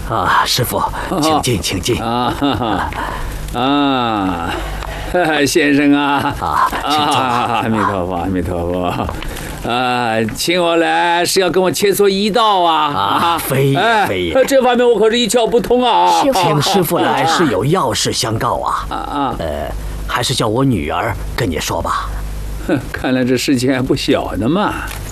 啊，师傅，请进，请进。 先生啊， 请坐。 阿弥陀佛，阿弥陀佛。请我来是要跟我切磋医道啊？ 非也，非也。 这方面我可是一窍不通啊。 请师傅来是有要事相告啊。还是叫我女儿跟你说吧。 看来这事情还不小呢嘛。